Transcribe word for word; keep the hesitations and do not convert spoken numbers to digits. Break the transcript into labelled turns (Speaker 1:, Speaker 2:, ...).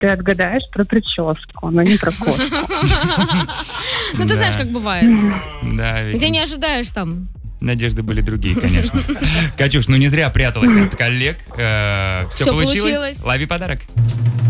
Speaker 1: ты отгадаешь про прическу, но не про кошку.
Speaker 2: Ну, ты знаешь, как бывает.
Speaker 3: Да,
Speaker 2: Где не ожидаешь там.
Speaker 3: Надежды были другие, конечно. Катюш, ну не зря пряталась от коллег. Все получилось. Лови подарок.